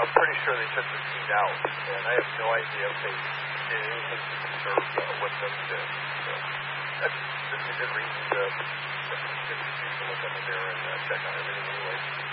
I'm pretty sure they took the seat out, and I have no idea if they did anything to conserve what them did. So that's a good reason to look up in there and check on everything anyway.